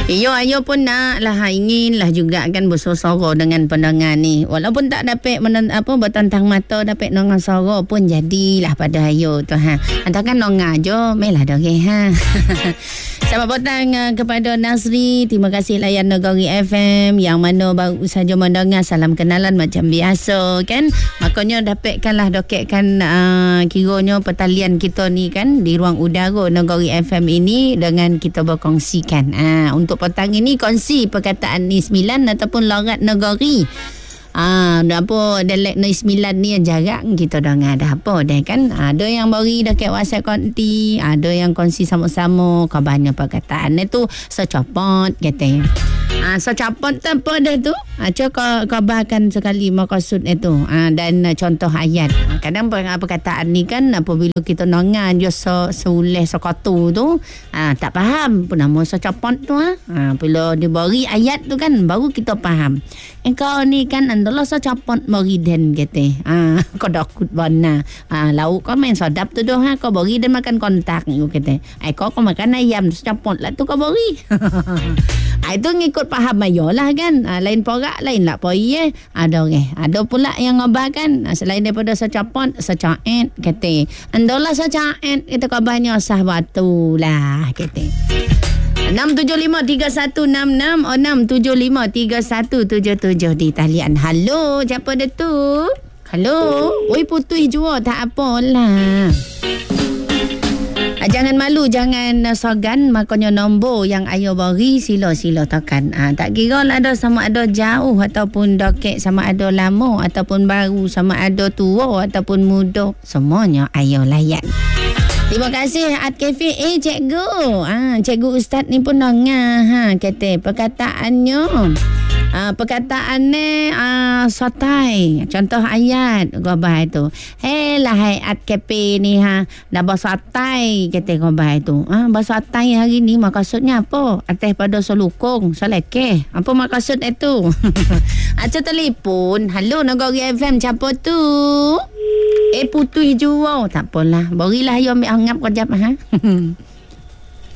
Ayo pun nak lah, ingin lah juga kan bersuara dengan pendengar ni. Walaupun tak dapat bertantang mata, dapat nongar suara pun jadilah pada ayo tu ha. Antarkan nongar je, melah dah ha. Selamat petang kepada Nasri. Terima kasih layan Negeri FM yang mana baru saja mendengar salam kenalan macam biasa kan. Makanya dapatkanlah doketkan kiranya pertalian kita ni kan di ruang udara Negeri FM ini dengan kita berkongsikan. Untuk petang ini kongsi perkataan Nismilan ataupun logat negeri. Apa dialek Nismilan ni yang jarang kita dengar dah apa dah kan. Ada yang beri dekat WhatsApp konti, ada yang kongsi sama-sama kabarnya perkataan itu secopot katanya. Secopot tu apa dah tu? Cuba kabarkan sekali maksud itu. Dan contoh ayat. Kadang perkataan ni kan apabila kita dengar dia seuleh sekotu tu tak faham pun nama secopot tu bila diberi ayat tu kan baru kita faham. Engkau ni kan adalah secopot meriden kata. Kau dakut bana. Lauk kau main sedap tu dah kau beri dan makan kontak you kata. Kau makan ayam secopot lah tu kau beri. Itu ngikut faham ayolah kan. Lain porak lain lah poi ada pula yang ngabarkan selain daripada secopot secaet kata. Andolah secaet kita kabarnya sah batu lah kata. 6753166 6753177 di talian. Halo, siapa dia tu? Halo. Oi putih jua tak apalah. Jangan malu, jangan sogan. Makanya nombor yang ayo beri sila tekan. Tak kira lah ada sama ada jauh ataupun dokek, sama ada lama ataupun baru, sama ada tua ataupun muda, semuanya ayo layan. Terima kasih Art Cafe. Cikgu. Cikgu Ustaz ni pun dengar kata perkataannya. Perkataannya sotai. Contoh ayat gobah itu. Hai Art Cafe ni dah bersotai kata gobah itu. Bersotai hari ni maksudnya apa? Atas pada selukung, selekeh. Apa maksud itu? Aca telefon. Halo Negeri FM, siapa tu? Putih jua. Tak apalah. Berilah you ambil anggap kejap